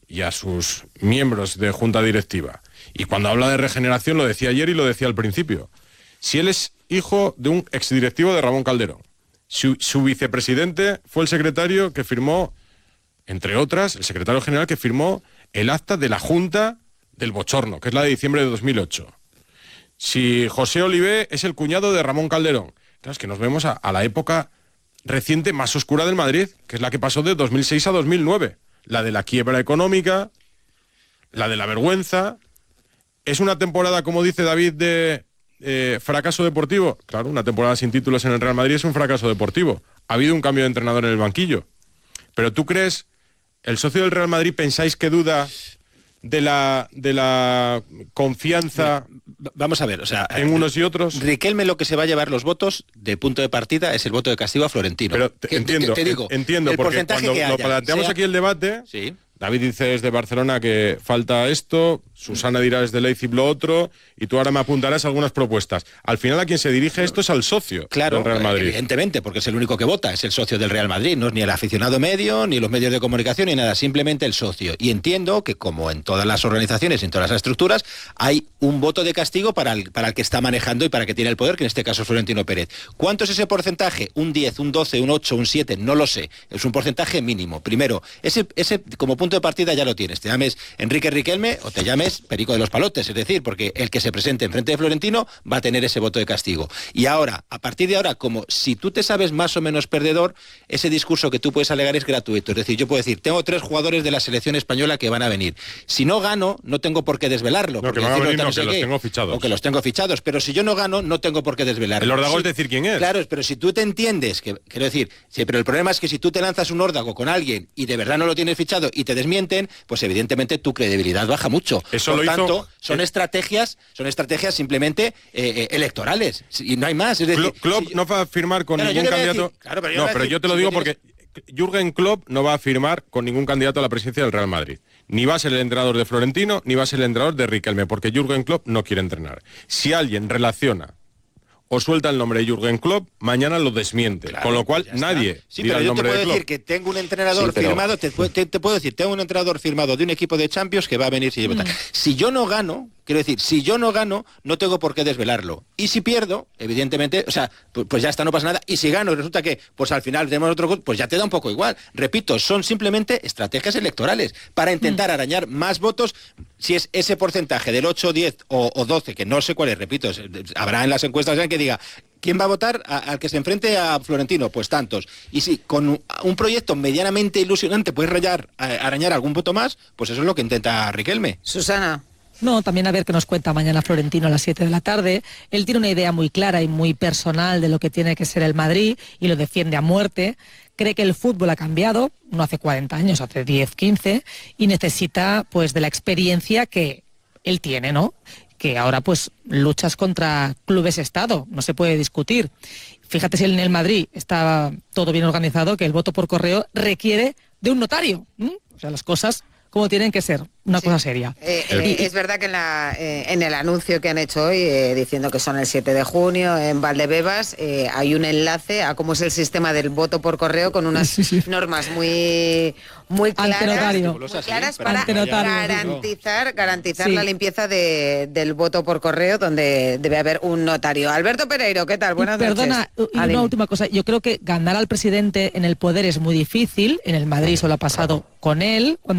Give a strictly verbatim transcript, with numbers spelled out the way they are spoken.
y a sus miembros de junta directiva. Y cuando habla de regeneración, lo decía ayer y lo decía al principio. Si él es hijo de un exdirectivo de Ramón Calderón, su, su vicepresidente fue el secretario que firmó, entre otras, el secretario general que firmó el acta de la Junta del Bochorno, que es la de diciembre de dos mil ocho. Si José Olivé es el cuñado de Ramón Calderón, claro, es que nos vemos a, a la época reciente más oscura del Madrid, que es la que pasó de dos mil seis a dos mil nueve. La de la quiebra económica, la de la vergüenza. ¿Es una temporada, como dice David, de eh, fracaso deportivo? Claro, una temporada sin títulos en el Real Madrid es un fracaso deportivo. Ha habido un cambio de entrenador en el banquillo. Pero ¿tú crees, el socio del Real Madrid, pensáis que duda de la, de la confianza Vamos a ver, o sea, en unos y otros? Riquelme lo que se va a llevar los votos de punto de partida es el voto de castigo a Florentino. Pero te, que, entiendo, te, te digo, entiendo, el porque porcentaje cuando que lo haya, planteamos sea... aquí el debate, sí. David dice desde Barcelona que falta esto, Susana dirá desde Leipzig lo otro, y tú ahora me apuntarás algunas propuestas. Al final a quien se dirige esto es al socio claro, del Real Madrid. Evidentemente, porque es el único que vota, es el socio del Real Madrid, no es ni el aficionado medio, ni los medios de comunicación, ni nada, simplemente el socio. Y entiendo que, como en todas las organizaciones, en todas las estructuras, hay un voto de castigo para el, para el que está manejando y para el que tiene el poder, que en este caso es Florentino Pérez. ¿Cuánto es ese porcentaje? ¿Un diez, un doce, un ocho, un siete? No lo sé. Es un porcentaje mínimo. Primero, ese, ese como punto de partida ya lo tienes. Te llames Enrique Riquelme o te llames Perico de los Palotes, es decir, porque el que se presente enfrente de Florentino va a tener ese voto de castigo. Y ahora, a partir de ahora, como si tú te sabes más o menos perdedor, ese discurso que tú puedes alegar es gratuito. Es decir, yo puedo decir, tengo tres jugadores de la selección española que van a venir. Si no gano, no tengo por qué desvelarlo. No, que van a venir, no, que los tengo fichados. O que los tengo fichados, pero si yo no gano, no tengo por qué desvelarlo. El órdago sí, es decir quién es. Claro, pero si tú te entiendes, que quiero decir, sí, pero el problema es que si tú te lanzas un órdago con alguien y de verdad no lo tienes fichado y te desmienten, pues evidentemente tu credibilidad baja mucho. Eso Por lo tanto, hizo... son eh... estrategias, son estrategias simplemente eh, eh, electorales y no hay más. Es decir, Klopp si yo... no va a firmar con claro, ningún candidato. Decir, claro, pero yo no, pero decir, yo te lo si digo tienes... porque Jürgen Klopp no va a firmar con ningún candidato a la presidencia del Real Madrid. Ni va a ser el entrenador de Florentino, ni va a ser el entrenador de Riquelme, porque Jürgen Klopp no quiere entrenar. Si alguien relaciona o suelta el nombre de Jürgen Klopp, mañana lo desmiente. Claro, con lo cual, pues nadie sí, dirá pero el yo nombre te puedo de Klopp. decir que tengo un entrenador sí, pero... firmado, te, te, te puedo decir, tengo un entrenador firmado de un equipo de Champions que va a venir si mm. Si yo no gano, quiero decir, si yo no gano, no tengo por qué desvelarlo. Y si pierdo, evidentemente, o sea, pues, pues ya está, no pasa nada. Y si gano, resulta que, pues al final tenemos otro, pues ya te da un poco igual. Repito, son simplemente estrategias electorales para intentar mm. arañar más votos. Si es ese porcentaje del ocho, diez o, o doce, que no sé cuál es, repito, habrá en las encuestas que diga, ¿quién va a votar a, al que se enfrente a Florentino? Pues tantos. Y si con un, un proyecto medianamente ilusionante puedes rayar, a, arañar algún voto más, pues eso es lo que intenta Riquelme. Susana. No, también a ver qué nos cuenta mañana Florentino a las siete de la tarde. Él tiene una idea muy clara y muy personal de lo que tiene que ser el Madrid y lo defiende a muerte. Cree que el fútbol ha cambiado, no hace cuarenta años, hace diez, quince, y necesita pues de la experiencia que él tiene, ¿no? Que ahora pues luchas contra clubes Estado, no se puede discutir. Fíjate si en el Madrid está todo bien organizado, que el voto por correo requiere de un notario. ¿Mm? O sea, las cosas como tienen que ser, una sí. cosa seria. Eh, eh, es verdad que en, la, eh, en el anuncio que han hecho hoy, eh, diciendo que son el siete de junio en Valdebebas, eh, hay un enlace a cómo es el sistema del voto por correo con unas sí, sí. normas muy muy claras, muy claras para garantizar, garantizar sí. la limpieza de, del voto por correo, donde debe haber un notario. Alberto Pereiro, ¿qué tal? Buenas Perdona, noches. Perdona, una última cosa. Yo creo que ganar al presidente en el poder es muy difícil. En el Madrid solo ha pasado con él. Cuando